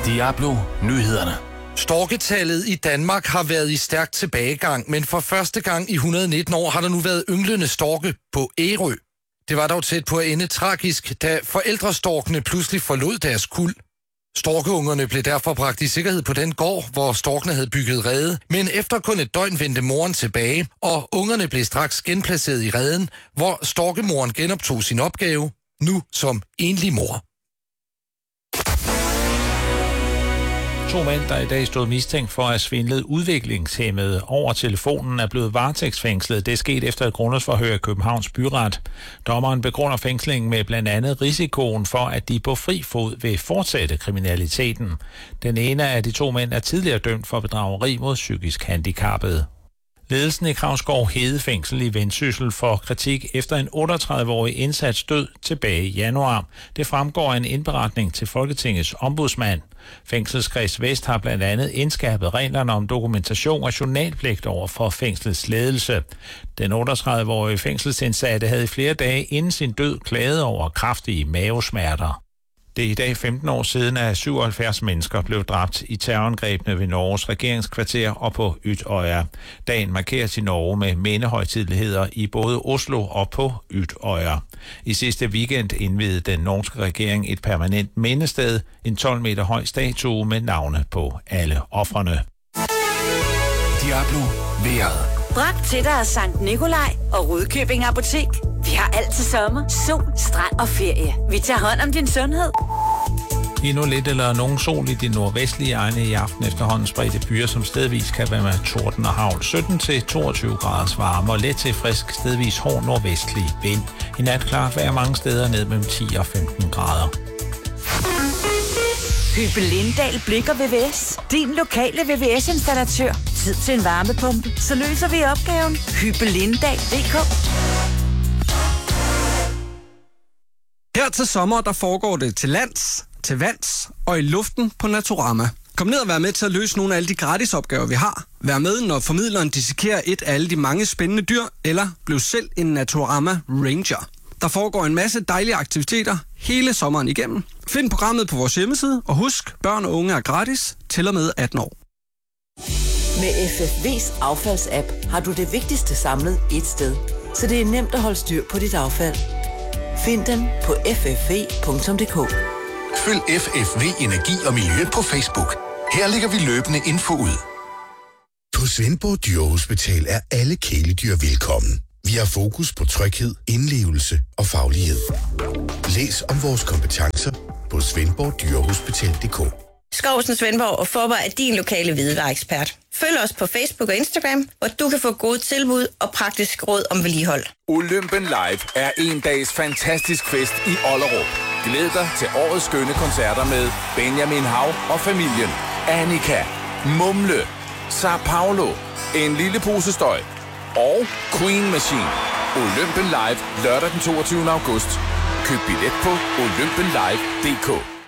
Diablo Nyhederne. Storketallet i Danmark har været i stærk tilbagegang, men for første gang i 119 år har der nu været ynglende storke på Ærø. Det var dog tæt på at ende tragisk, da forældrestorkene pludselig forlod deres kuld. Storkeungerne blev derfor bragt i sikkerhed på den gård, hvor storkene havde bygget rede, men efter kun et døgn vendte moren tilbage, og ungerne blev straks genplaceret i reden, hvor storkemoren genoptog sin opgave, nu som enlig mor. 2 mænd, der i dag stod mistænkt for at svindle udviklingshæmmede over telefonen, er blevet varetægtsfængslet. Det er sket efter et grundlovsforhør i Københavns Byret. Dommeren begrunder fængslingen med blandt andet risikoen for, at de på fri fod vil fortsætte kriminaliteten. Den ene af de 2 mænd er tidligere dømt for bedrageri mod psykisk handicappede. Ledelsen i Kravskov Hedefængsel i Vendsyssel får kritik efter en 38-årig indsats død tilbage i januar. Det fremgår af en indberetning til Folketingets ombudsmand. Fængselskreds Vest har blandt andet indskærpet reglerne om dokumentation og journalpligt over for fængslets ledelse. Den 38-årige fængselsindsatte havde i flere dage inden sin død klaget over kraftige mavesmerter. Det er i dag 15 år siden, at 77 mennesker blev dræbt i terrorangrebene ved Norges regeringskvarter og på Utøya. Dagen markeres i Norge med mindehøjtideligheder i både Oslo og på Utøya. I sidste weekend indviede den norske regering et permanent mindested, en 12 meter høj statue med navne på alle ofrene. Diablo vejret. Bragt til dig af Sankt Nikolaj og Rudkøbing Apotek. Vi har altid sommer, sol, strand og ferie. Vi tager hånd om din sundhed. Endnu lidt eller nogen sol i de nordvestlige egne i aften efterhånden spredte byer, som stedvis kan være med torden og havl. 17-22 graders varme og let til frisk stedvis hård nordvestlig vind. I nat klart vejr mange steder ned mellem 10 og 15 grader. Hyppe Lindahl Blikker VVS. Din lokale VVS-installatør. Tid til en varmepumpe. Så løser vi opgaven. Hyppe Lindahl.dk. Her til sommer, der foregår det til lands, til vands og i luften på Naturama. Kom ned og vær med til at løse nogle af alle de gratisopgaver, vi har. Vær med, når formidleren dissekerer et af alle de mange spændende dyr, eller bliv selv en Naturama Ranger. Der foregår en masse dejlige aktiviteter hele sommeren igennem. Find programmet på vores hjemmeside, og husk, børn og unge er gratis til og med 18 år. Med FFV's affaldsapp har du det vigtigste samlet ét sted, så det er nemt at holde styr på dit affald. Find den på ffv.dk. Følg FFV Energi og Miljø på Facebook. Her lægger vi løbende info ud. På Svendborg Dyrehospital er alle kæledyr velkommen. Vi har fokus på tryghed, indlevelse og faglighed. Læs om vores kompetencer på svendborgdyrehospital.dk. Skovsen Svendborg og Forber er din lokale hvidevareekspert. Følg os på Facebook og Instagram, hvor du kan få gode tilbud og praktisk råd om vedligehold. Olympen Live er en dags fantastisk fest i Ollerup. Glæd dig til årets skønne koncerter med Benjamin Hav og familien, Annika, Mumle, Sao Paulo, En lille pose støj og Queen Machine. Olympen Live lørdag den 22. august. Køb billet på olympenlive.dk.